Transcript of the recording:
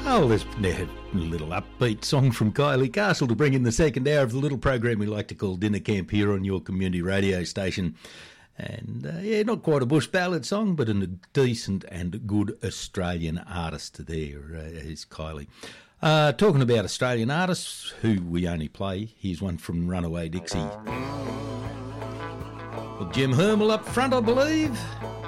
Oh, there's a little upbeat song from Kylie Castle to bring in the second hour of the little program we like to call Dinner Camp here on your community radio station. And, not quite a bush ballad song, but a decent and good Australian artist there is Kylie. Talking about Australian artists who we only play, here's one from Runaway Dixie. Well, Jim Hermel up front, I believe.